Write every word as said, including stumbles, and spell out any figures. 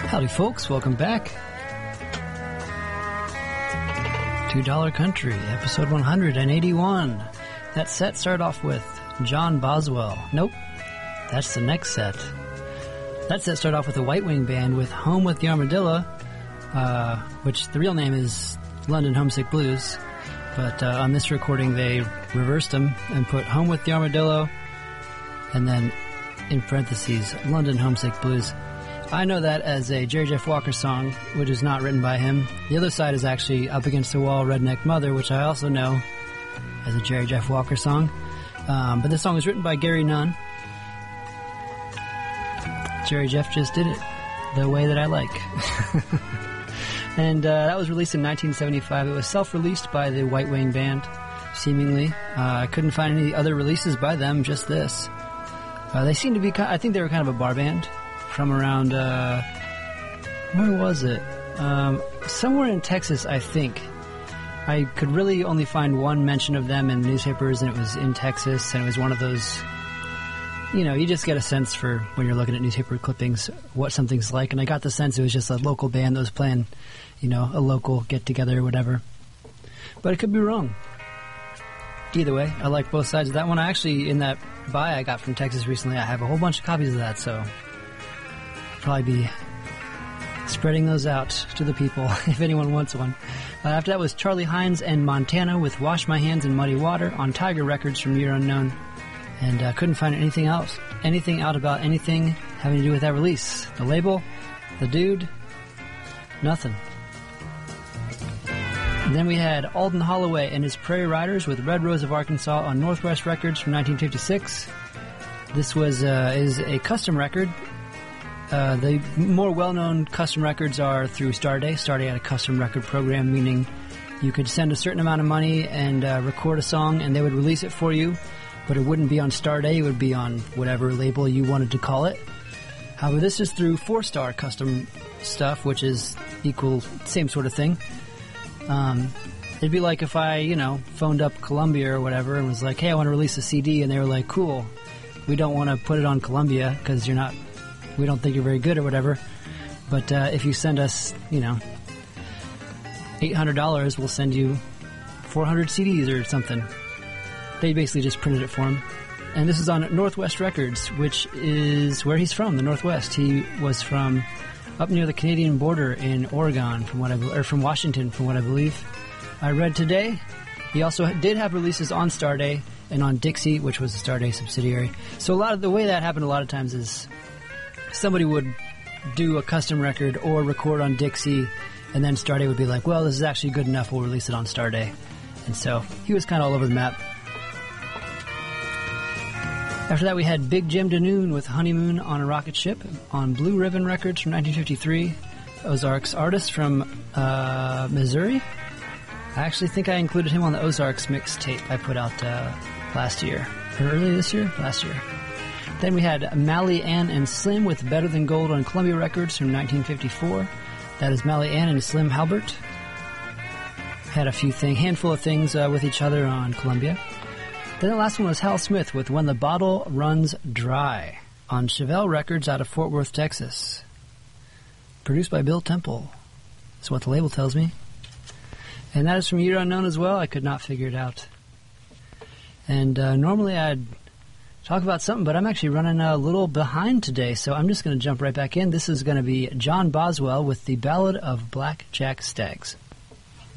Howdy, folks. Welcome back. two dollar Country, episode one hundred eighty-one. That set started off with John Boswell. Nope, that's the next set. That set started off with the White Wing Band with Home with the Armadillo, uh, which the real name is London Homesick Blues. But uh, on this recording, they reversed them and put Home with the Armadillo, and then in parentheses, London Homesick Blues. I know that as a Jerry Jeff Walker song, which is not written by him. The other side is actually Up Against the Wall, Redneck Mother, which I also know as a Jerry Jeff Walker song. Um, but this song was written by Gary Nunn. Jerry Jeff just did it the way that I like. And uh, that was released in nineteen seventy-five. It was self-released by the White Wing Band, seemingly. Uh, I couldn't find any other releases by them, just this. Uh, they seem to be, I think they were kind of a bar band. From around, uh, where was it? Um, somewhere in Texas, I think. I could really only find one mention of them in the newspapers, and it was in Texas, and it was one of those, you know, you just get a sense for, when you're looking at newspaper clippings, what something's like, and I got the sense it was just a local band that was playing, you know, a local get-together or whatever. But it could be wrong. Either way, I like both sides of that one. I actually, in that buy I got from Texas recently, I have a whole bunch of copies of that, so probably be spreading those out to the people if anyone wants one. Uh, after that was Charlie Hines and Montana with Wash My Hands in Muddy Water on Tiger Records from Year Unknown. And uh, couldn't find anything else, anything out about anything having to do with that release. The label, the dude, nothing. And then we had Alden Holloway and his Prairie Riders with Red Rose of Arkansas on Northwest Records from nineteen fifty-six. This was uh, is a custom record. Uh, the more well-known custom records are through Starday. Starday had a custom record program, meaning you could send a certain amount of money and uh, record a song, and they would release it for you, but it wouldn't be on Starday. It would be on whatever label you wanted to call it. However, this is through Four Star Custom Stuff, which is equal, same sort of thing. Um, it'd be like if I, you know, phoned up Columbia or whatever and was like, hey, I want to release a C D, and they were like, cool, we don't want to put it on Columbia because you're not... we don't think you're very good or whatever, but uh, if you send us, you know, eight hundred dollars, we'll send you four hundred C Ds or something. They basically just printed it for him. And this is on Northwest Records, which is where he's from, the Northwest. He was from up near the Canadian border in Oregon, from what I or from Washington, from what I believe. I read today. He also did have releases on Starday and on Dixie, which was a Starday subsidiary. So a lot of the way that happened a lot of times is somebody would do a custom record or record on Dixie, and then Starday would be like, well, this is actually good enough, we'll release it on Starday. And so he was kind of all over the map. After that, we had Big Jim DeNoon with Honeymoon on a Rocket Ship on Blue Ribbon Records from nineteen fifty-three. Ozarks artist from uh, Missouri. I actually think I included him on the Ozarks mixtape I put out uh, last year. Or earlier this year? Last year. Then we had Mally Ann and Slim with Better Than Gold on Columbia Records from nineteen fifty-four. That is Mally Ann and Slim Halbert. Had a few thing, handful of things uh, with each other on Columbia. Then the last one was Hal Smith with When the Bottle Runs Dry on Chevelle Records out of Fort Worth, Texas. Produced by Bill Temple. That's what the label tells me. And that is from Year Unknown as well. I could not figure it out. And uh, normally I'd talk about something, but I'm actually running a little behind today, so I'm just going to jump right back in. This is going to be John Boswell with the Ballad of Black Jack Staggs.